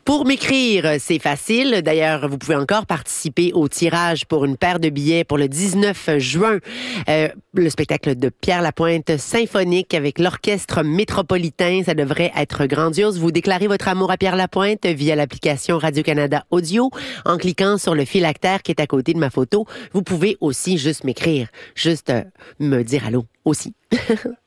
Pour m'écrire, c'est facile. D'ailleurs, vous pouvez encore participer au tirage pour une paire de billets pour le 19 juin. Le spectacle de Pierre Lapointe symphonique avec l'Orchestre métropolitain. Ça devrait être grandiose. Vous déclarez votre amour à Pierre Lapointe via l'application Radio-Canada Audio en cliquant sur le phylactère qui est à côté de ma photo. Vous pouvez aussi juste m'écrire, juste me dire allô aussi.